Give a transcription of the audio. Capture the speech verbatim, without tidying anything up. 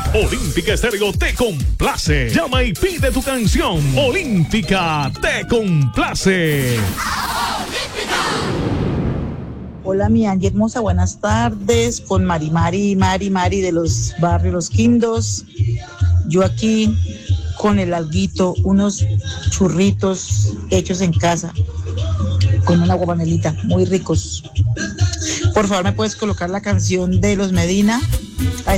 Olímpica Estéreo te complace. Llama y pide tu canción. Olímpica te complace. Hola, mi Angie hermosa, buenas tardes. Con Mari Mari, Mari Mari de los barrios Los Quindos. Yo aquí con el alguito, unos churritos hechos en casa, con una guapanelita, muy ricos. Por favor, ¿me puedes colocar la canción de Los Medina? A